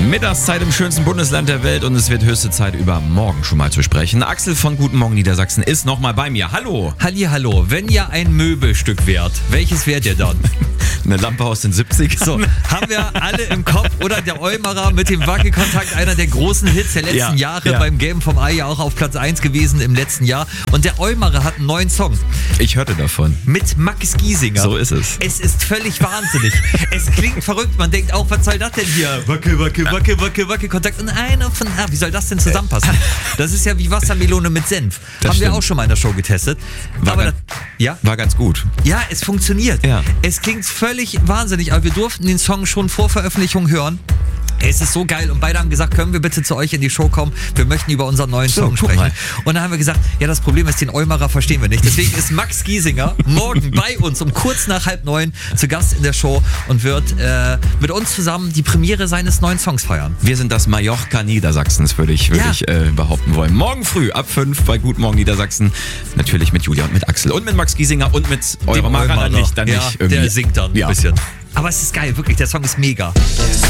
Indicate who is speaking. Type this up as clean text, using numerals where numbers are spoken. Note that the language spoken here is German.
Speaker 1: Mittagszeit im schönsten Bundesland der Welt und es wird höchste Zeit, über morgen schon mal zu sprechen. Axel von Guten Morgen Niedersachsen ist nochmal bei mir. Hallo.
Speaker 2: Hallihallo, wenn ihr ein Möbelstück wärt, welches wärt ihr dann?
Speaker 1: Eine Lampe aus den 70ern.
Speaker 2: So, haben wir alle im Kopf, oder der Eumerer mit dem Wackelkontakt, einer der großen Hits der letzten Jahre, beim Game vom Ei ja auch auf Platz 1 gewesen im letzten Jahr. Und der Eumerer hat einen neuen Song.
Speaker 1: Ich hörte davon.
Speaker 2: Mit Max Giesinger.
Speaker 1: So ist es.
Speaker 2: Es ist völlig wahnsinnig. Es klingt verrückt, man denkt auch, was soll das denn hier? Wackelkontakt und einer von... wie soll das denn zusammenpassen? Das ist ja wie Wassermelone mit Senf.
Speaker 1: Das
Speaker 2: haben
Speaker 1: stimmt.
Speaker 2: wir auch schon mal in der Show getestet.
Speaker 1: War ganz gut.
Speaker 2: Ja, es funktioniert.
Speaker 1: Ja.
Speaker 2: Es klingt völlig wahnsinnig, aber wir durften den Song schon vor Veröffentlichung hören. Es ist so geil und beide haben gesagt, können wir bitte zu euch in die Show kommen? Wir möchten über unseren neuen Song sprechen.
Speaker 1: mal.
Speaker 2: Und dann haben wir gesagt, ja, das Problem ist, den Eumerer verstehen wir nicht. Deswegen ist Max Giesinger morgen bei uns um kurz nach 8:30 zu Gast in der Show und wird mit uns zusammen die Premiere seines neuen Songs feiern.
Speaker 1: Wir sind das Mallorca Niedersachsens, würde ich behaupten wollen. Morgen früh ab 5 bei Guten Morgen Niedersachsen. Natürlich mit Julia und mit Axel und mit Max Giesinger und mit Eumerer.
Speaker 2: Eumerer.
Speaker 1: Dann nicht irgendwie.
Speaker 2: Der singt dann
Speaker 1: Ja.
Speaker 2: ein bisschen. Aber es ist geil, wirklich, der Song ist mega.